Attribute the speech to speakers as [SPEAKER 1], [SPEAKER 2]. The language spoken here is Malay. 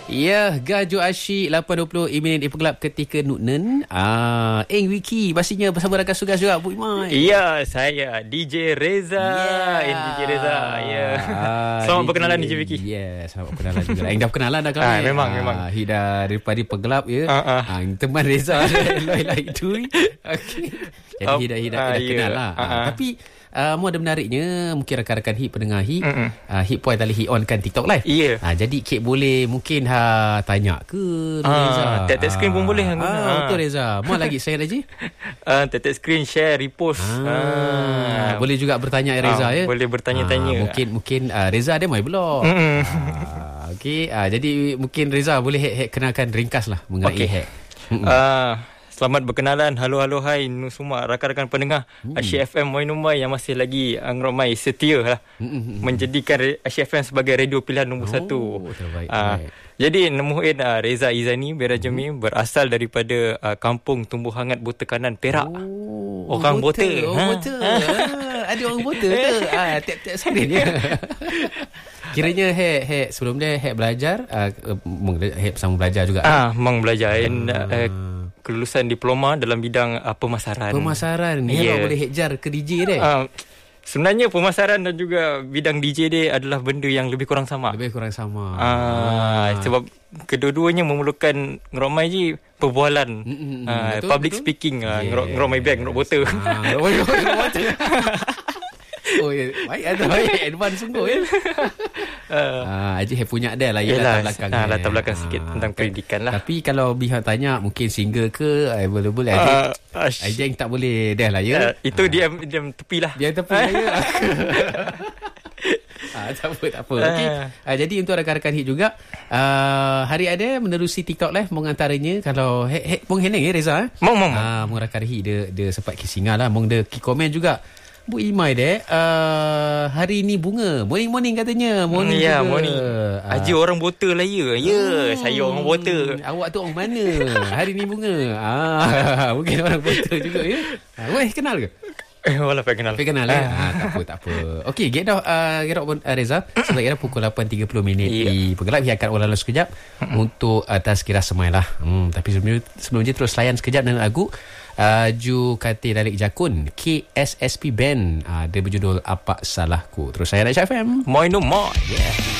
[SPEAKER 1] Ya, Gaju Asyik 8.20 minit di Pegelap ketika Nuknen. Eng Wiki pastinya bersama rakan tugas juga Bu Imai.
[SPEAKER 2] Ya, saya DJ Reza. DJ Reza. Ya. Selamat berkenalan DJ Wiki.
[SPEAKER 1] Ya, selamat berkenalan juga. Eng dah berkenalan dah kami.
[SPEAKER 2] Memang.
[SPEAKER 1] Hida daripada Pegelap ya. Teman Reza lai tu. Okey. Jadi Hida kenal lah. Tapi mu ada menariknya, mungkin rakan-rakan Hit pendengar Hit, Hit Point tadi Hit on kan TikTok live.
[SPEAKER 2] Ya.
[SPEAKER 1] Jadi Kek boleh mungkin tanya ke Reza.
[SPEAKER 2] Tap screen pun boleh.
[SPEAKER 1] Betul Reza. Mau lagi share aja.
[SPEAKER 2] Tap screen, share, repost.
[SPEAKER 1] Boleh juga bertanya Reza ya.
[SPEAKER 2] Boleh bertanya-tanya.
[SPEAKER 1] Mungkin Reza ada mai blog. Okey, jadi mungkin Reza boleh kenalkan ringkas lah mengenai hack.
[SPEAKER 2] Selamat berkenalan. Halo hai semua rakan-rakan pendengar Asyik FM Moinumai yang masih lagi ngeromai setia lah menjadikan Asyik FM sebagai radio pilihan nombor 1.
[SPEAKER 1] Terbaik.
[SPEAKER 2] Jadi nemuin Reza Izani Berajemi berasal daripada kampung Tumbuh Hangat Bota Kanan, Perak. Orang Bota.
[SPEAKER 1] Ada orang Bota ke? Tap screen ya. Kiranya Hek sebelum dia Hek belajar, Hek bersama belajar juga.
[SPEAKER 2] Memang belajar. Kelulusan diploma dalam bidang pemasaran.
[SPEAKER 1] Ni boleh hekjar ke DJ dia.
[SPEAKER 2] Sebenarnya pemasaran dan juga bidang DJ dia adalah benda yang lebih kurang sama. Sebab kedua-duanya memerlukan ngeromai je perbualan. Betul, public speaking, ngeromai bag, ngerok botol. Oh ya, baik advance sungguh ya. Haji punya dia lah latar belakang sikit tentang pendidikan lah.
[SPEAKER 1] Tapi kalau pihak tanya mungkin single ke available Haji yang tak boleh dah lah ya.
[SPEAKER 2] Itu diam tepi lah.
[SPEAKER 1] Diam tepi lah ya. Tak apa. Okey. Jadi untuk rakan-rakan Hit juga, hari ada menerusi TikTok live mengantaranya. Kalau mong heneng ya Reza.
[SPEAKER 2] Mong
[SPEAKER 1] rakan Hit dia sempat kisingal lah, mong dia komen juga. Bu Imai dek, hari ni bunga. Morning katanya. Morning.
[SPEAKER 2] Haji orang Bota lah ya. Saya orang Bota.
[SPEAKER 1] Awak tu orang mana? Hari ni bunga. Mungkin orang Bota juga ya. Weh, kenal ke?
[SPEAKER 2] Walau kenal
[SPEAKER 1] Tak apa. Okey, get dah Reza. Sebab kira pukul 8.30 minit di Pegelap. Dia akan ulang sekejap untuk tazkirah semai lah. Tapi sebelum je terus layan sekejap dengan lagu Ju Kati Dalik Jakun KSSP Band. Dia berjudul Apa Salahku. Terus saya Asyik FM
[SPEAKER 2] Moinumai.